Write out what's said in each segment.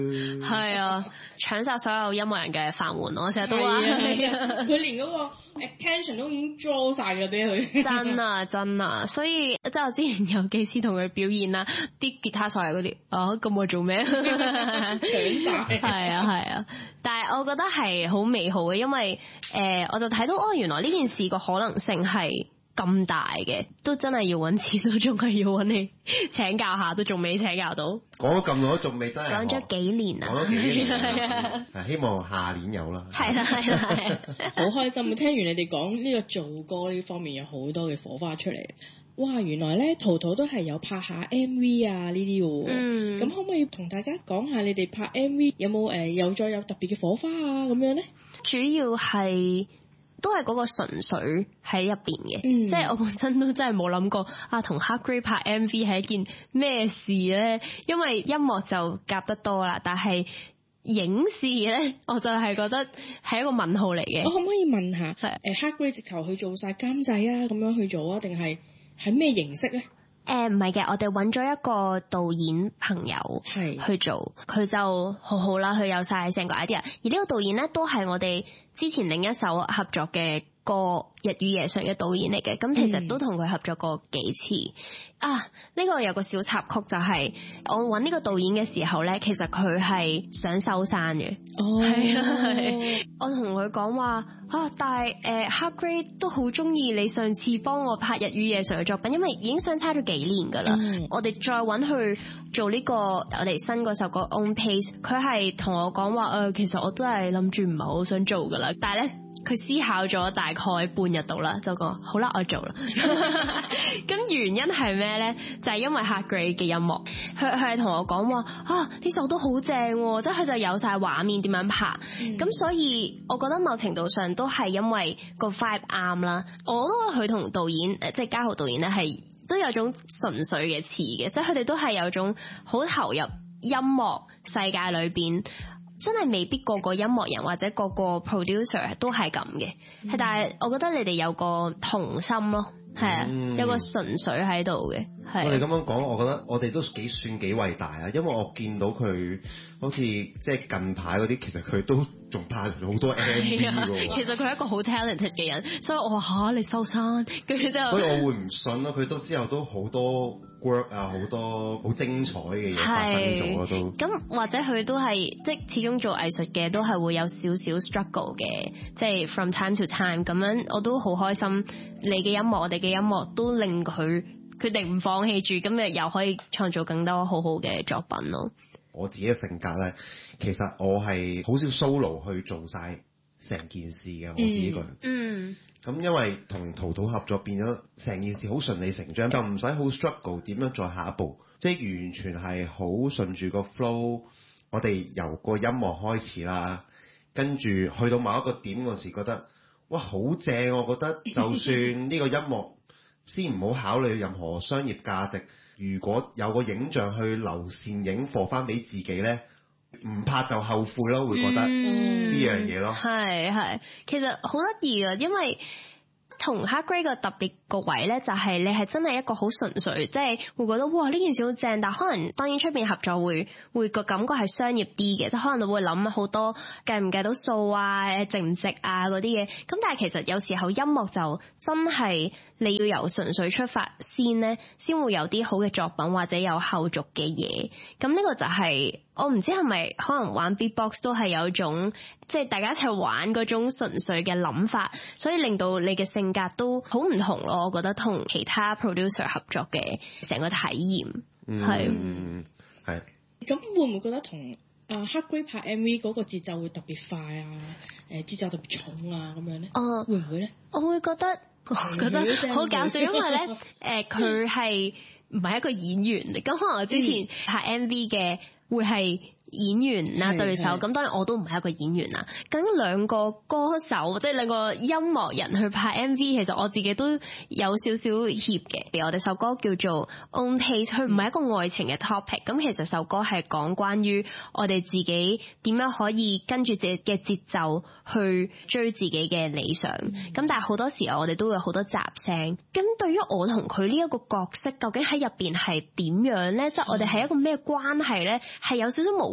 係啊，搶晒所有音樂人嘅飯碗，我成日都話佢連嗰個 attention 都已經 draw 晒咗俾佢。 真啊，所以即係我之前有幾次同佢表演啦，啲吉他手嗰啲咁我做咩？ 搶晒。 係啊，但係我覺得係好美好嘅，因為我就睇到原來呢件事個可能性係咁大嘅，都真係要揾錢，都仲係要揾你請教下，都仲未請教到。 講咗咁耐都仲未真係講咗幾年啦， 講咗幾年係希望下年有啦。 係啦， 好開心！聽完你哋講呢個做歌呢方面有好多嘅火花出嚟。哇！原來咧陶陶都係有拍下 MV 啊呢啲喎。咁可唔可以同大家講下你哋拍 MV 有冇又再有特別嘅火花啊咁樣咧？ 主要係都係嗰個純粹喺入邊嘅，即係我本身都真係冇諗過同 Hard Grade 拍 MV 係一件咩事咧，因為音樂就夾得多啦，但係影視咧我就係覺得係一個問號嚟嘅。 我可唔可以問下Hard Grade 直頭去做晒監製啊咁樣去做啊，定係咩形式咧？ 唔係嘅，我哋揾咗一個導演朋友去做，佢就好好啦，佢有晒成個 idea。而呢個導演咧都係我哋之前另一首合作嘅歌《日與夜上》嘅導演嚟嘅，咁其實都同佢合作過幾次。呢個有個小插曲就係我揾呢個導演嘅時候咧，其實佢係想收山嘅。係我同佢講話但係Hard Grade 都好中意你上次幫我拍《日與夜上》嘅作品，因為已經相差咗幾年噶啦。我哋再揾去做呢個我哋新嗰首歌 Own Pace， 佢係同我講話其實我都係諗住唔係好想做噶啦，但係咧佢思考咗大概半日到啦，就講好啦，我做啦。咁原因係咩咧？就係因為 Hard Grade 嘅音樂，佢係同我講話呢首都好正喎，即係佢就有晒畫面點樣拍。咁所以我覺得某程度上都係因為個 vibe 啱啦。我覺得佢同導演即係家豪導演咧係都有種純粹嘅詞嘅，即係佢哋都係有種好投入音樂世界裏邊。真係未必個個音樂人或者個個 producer 都係咁嘅，但係我覺得你哋有個童心咯，有個純粹喺度嘅。 我哋咁樣講，我覺得我哋都算幾偉大啊，因為我見到佢好似即係近排嗰啲，其實佢都仲拍好多 MV 喎。 其實佢係一個好 talented 嘅人，所以我話你收山，跟住之後， 所以我會唔信咯。佢都之後都好多 work 好多好精彩嘅嘢發生咗都。 咁或者佢都係即係始終做藝術嘅，都係會有少少 struggle 嘅，即係 from time to time 咁樣。我都好開心，你嘅音樂，我哋嘅音樂都令佢決定唔放棄住，咁又可以創造更多好好嘅作品咯。 我自己嘅性格咧，其實我係好少 solo 去做晒成件事嘅，我自己個人。咁因為同陶陶合作變咗成件事好順理成章，就唔使好 struggle 點樣再下一步，即係完全係好順住個 flow。我哋由個音樂開始啦，跟住去到某一個點嗰時覺得哇好正，我覺得就算呢個音樂先唔好考慮任何商業價值，如果有個影像去留倩影貨翻俾自己咧，唔拍就後悔咯，會覺得呢樣嘢咯。 係，其實好得意㗎，因為同 Hard Grade 個特別個位咧，就係你係真係一個好純粹，即係會覺得哇呢件事好正，但可能當然出邊合作會個感覺係商業啲嘅，即係可能你會諗好多計唔計到數啊，值唔值啊嗰啲嘢。咁但係其實有時候音樂就真係你要由純粹出發先咧，先會有啲好嘅作品或者有後續嘅嘢。咁呢個就係我唔知係咪可能玩 beatbox 都係有一種即係大家一齊玩嗰種純粹嘅諗法，所以令到你嘅性格都好唔同咯。我覺得同其他 producer 合作嘅成個體驗係。 咁會唔會覺得同Hard Grade 拍 MV 嗰個節奏會特別快啊？節奏特別重啊咁樣咧？會唔會咧？ 我會覺得好搞笑，因為咧佢係唔係一個演員嚟，咁可能我之前拍 MV 嘅會係演員啦對手，咁當然我都唔係一個演員啦。咁兩個歌手即係兩個音樂人去拍 MV， 其實我自己都有少少怯嘅。譬如我哋首歌叫做 Own Pace， 佢唔係一個愛情嘅 topic， 咁其實首歌係講關於我哋自己點樣可以跟住自己嘅節奏去追自己嘅理想。咁但係好多時候我哋都會有好多雜聲。咁對於我同佢呢一個角色，究竟喺入邊係點樣咧？即係我哋係一個咩關係咧？係有少少模糊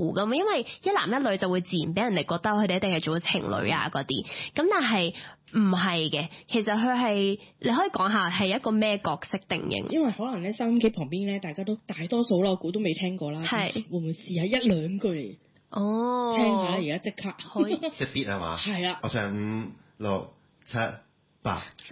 㗎嘛，因為一男一女就會自然俾人哋覺得佢哋一定係做咗情侶啊嗰啲，咁但係唔係嘅，其實佢係你可以講下係一個咩角色定型？ 因為可能咧收音機旁邊咧，大家都大多數啦，我估都未聽過啦，係會唔會試下一兩句嚟？哦，聽下而家即刻可以， 即係 beat 係嘛？ 係啦， 我唱5、6、7、8。